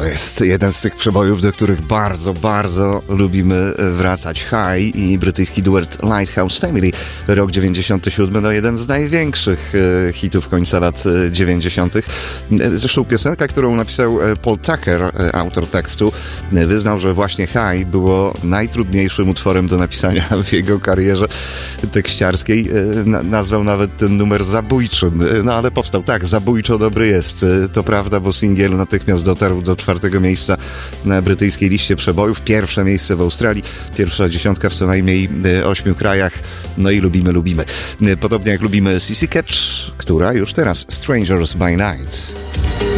jest jeden z tych przebojów, do których bardzo, bardzo lubimy wracać. High i brytyjski duet Lighthouse Family. Rok 97, no jeden z największych hitów końca lat 90. Zresztą piosenka, którą napisał Paul Tucker, autor tekstu, wyznał, że właśnie High było najtrudniejszym utworem do napisania w jego karierze tekściarskiej. Nazwał nawet ten numer zabójczym. No ale powstał tak, zabójczo dobry jest. To prawda, bo singiel natychmiast dotarł do 4. miejsca na brytyjskiej liście przebojów. Pierwsze miejsce w Australii, pierwsza dziesiątka w co najmniej 8 krajach. No i lubimy. Podobnie jak lubimy Sissy Catch, która już teraz Strangers by Night.